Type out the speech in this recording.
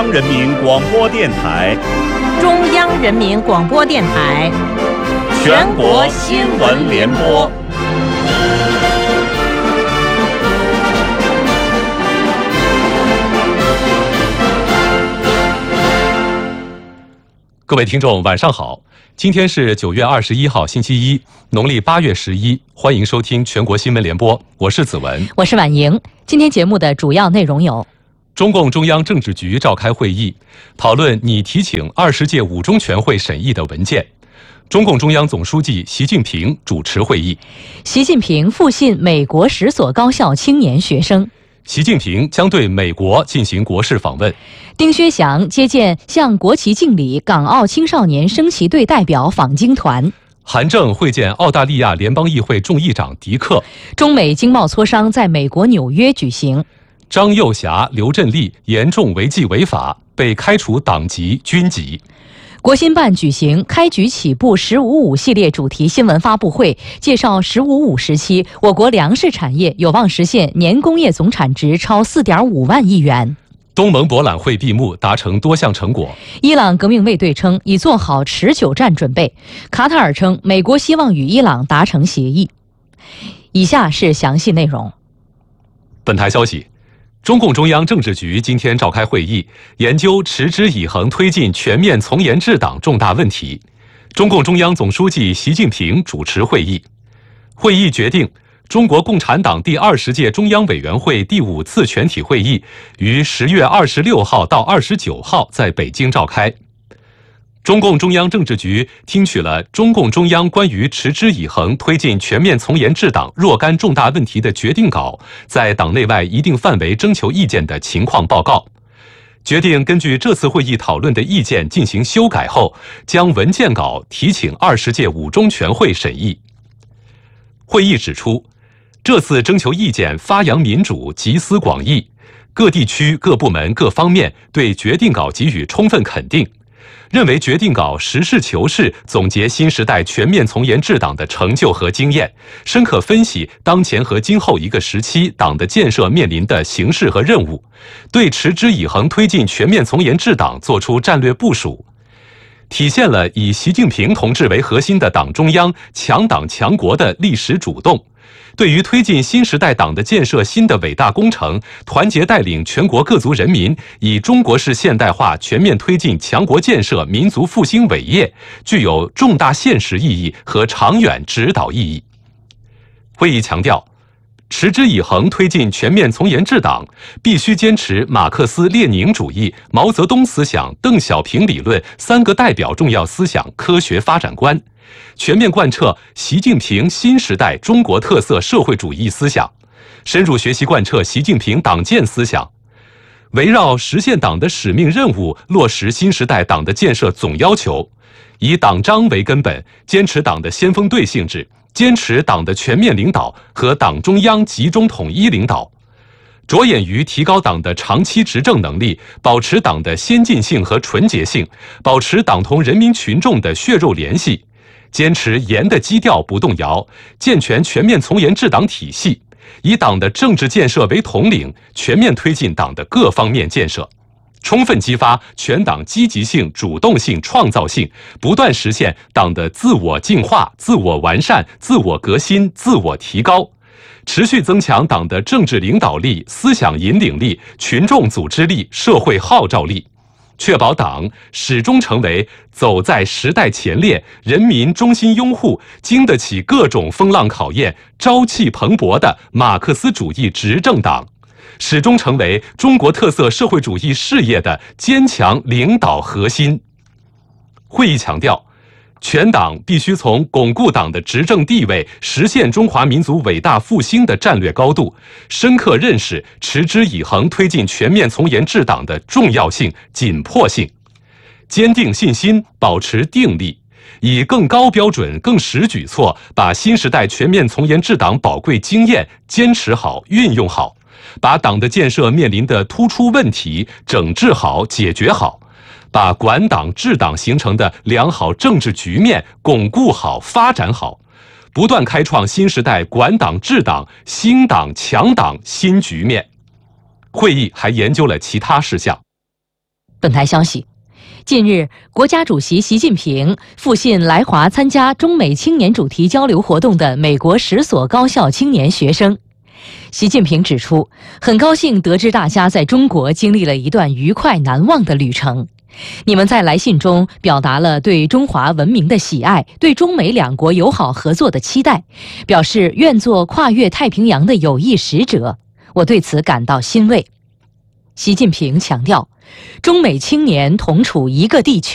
人民广播电台、 中央人民广播电台全国新闻联播。 各位听众，晚上好！今天是9月21号，星期一，农历8月11。欢迎收听全国新闻联播，我是子文， 我是婉莹。今天节目的主要内容有： 中共中央政治局召开会议，讨论拟提请20届五中全会审议的文件。中共中央总书记习近平主持会议。 习近平复信美国10所高校青年学生。 习近平将对美国进行国事访问。 丁薛祥接见向国旗敬礼港澳青少年升旗队代表访京团。 韩正会见澳大利亚联邦议会众议长迪克。 中美经贸磋商在美国纽约举行。 张幼霞、刘振立严重违纪违法，被开除党籍、军籍。 国新办举行开局起步“15+5”系列主题新闻发布会，介绍“15+5”时期我国粮食产业有望实现年工业总产值超4.5万亿元。 东盟博览会闭幕，达成多项成果。 伊朗革命卫队称已做好持久战准备。卡塔尔称美国希望与伊朗达成协议。以下是详细内容。 本台消息，中共中央政治局今天召开会议，研究持之以恒推进全面从严治党重大问题。中共中央总书记习近平主持会议。会议决定，中国共产党第20届中央委员会第5次全体会议于10月26号到29号在北京召开。中共中央政治局听取了中共中央关于持之以恒推进全面从严治党若干重大问题的决定稿，在党内外一定范围征求意见的情况报告，决定根据这次会议讨论的意见进行修改后，将文件稿提请20届五中全会审议。会议指出，这次征求意见发扬民主，集思广益，各地区、各部门、各方面对决定稿给予充分肯定，认为决定稿实事求是总结新时代全面从严治党的成就和经验，深刻分析当前和今后一个时期党的建设面临的形势和任务，对持之以恒推进全面从严治党作出战略部署，体现了以习近平同志为核心的党中央强党强国的历史主动，对于推进新时代党的建设新的伟大工程，团结带领全国各族人民以中国式现代化全面推进强国建设民族复兴伟业，具有重大现实意义和长远指导意义。会议强调，持之以恒推进全面从严治党，必须坚持马克思列宁主义、毛泽东思想、邓小平理论3个代表重要思想科学发展观，全面贯彻习近平新时代中国特色社会主义思想，深入学习贯彻习近平党建思想，围绕实现党的使命任务，落实新时代党的建设总要求，以党章为根本，坚持党的先锋队性质，坚持党的全面领导和党中央集中统一领导，着眼于提高党的长期执政能力，保持党的先进性和纯洁性，保持党同人民群众的血肉联系，坚持严的基调不动摇，健全全面从严治党体系，以党的政治建设为统领，全面推进党的各方面建设，充分激发全党积极性、主动性、创造性，不断实现党的自我净化、自我完善、自我革新、自我提高，持续增强党的政治领导力、思想引领力、群众组织力、社会号召力，确保党始终成为走在时代前列、人民衷心拥护、经得起各种风浪考验、朝气蓬勃的马克思主义执政党，始终成为中国特色社会主义事业的坚强领导核心。会议强调，全党必须从巩固党的执政地位、实现中华民族伟大复兴的战略高度，深刻认识持之以恒推进全面从严治党的重要性、紧迫性，坚定信心，保持定力，以更高标准、更实举措，把新时代全面从严治党宝贵经验坚持好、运用好，把党的建设面临的突出问题整治好、解决好，把管党治党形成的良好政治局面巩固好、发展好，不断开创新时代管党治党、兴党强党新局面。会议还研究了其他事项。 本台消息，近日，国家主席习近平复信来华参加中美青年主题交流活动的美国10所高校青年学生。习近平指出，很高兴得知大家在中国经历了一段愉快难忘的旅程。你们在来信中表达了对中华文明的喜爱，对中美两国友好合作的期待，表示愿做跨越太平洋的友谊使者。我对此感到欣慰。习近平强调，中美青年同处一个地球。